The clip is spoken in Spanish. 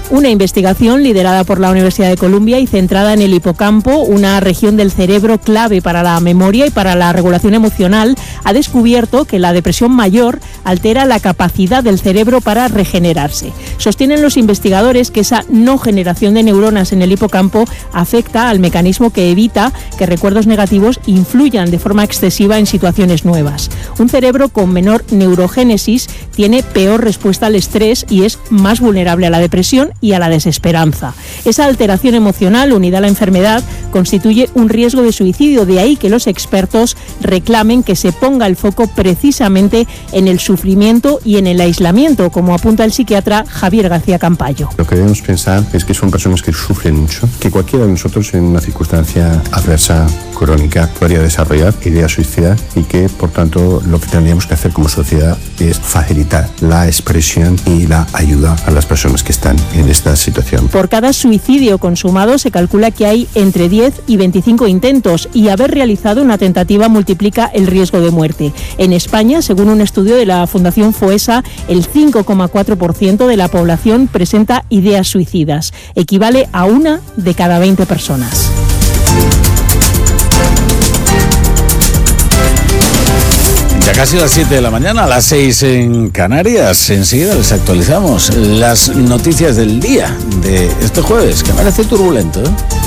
Una investigación liderada por la Universidad de Columbia y centrada en el hipocampo, una región del cerebro clave para la memoria y para la regulación emocional, ha descubierto que la depresión mayor altera la capacidad del cerebro para regenerarse. Sostienen los investigadores que esa no generación de neuronas en el hipocampo afecta al mecanismo que evita que recuerdos negativos influyan de forma excesiva en situaciones nuevas. Un cerebro con menor neurogénesis tiene peor respuesta al estrés y es más vulnerable a la depresión y a la desesperanza. Esa alteración emocional, unida a la enfermedad, constituye un riesgo de suicidio. De ahí que los expertos reclamen que se ponga el foco precisamente en el sufrimiento y en el aislamiento, como apunta el psiquiatra Javier García Campayo. Lo que debemos pensar es que son personas que sufren mucho, que cualquiera de nosotros en una circunstancia adversa, crónica, podría desarrollar ideas suicidas y que, por tanto, lo que tendríamos que hacer como sociedad es facilitar la expresión y la ayuda a las personas que están en esta situación. Por cada suicidio consumado se calcula que hay entre 10 y 25 intentos y haber realizado una tentativa multiplica el riesgo de muerte. En España, según un estudio de la Fundación Foessa, el 5,4% de la población presenta ideas suicidas. Equivale a 1 de cada 20 personas. Ya casi las 7 de la mañana, a las 6 en Canarias. Enseguida les actualizamos las noticias del día de este jueves, que parece turbulento, ¿eh?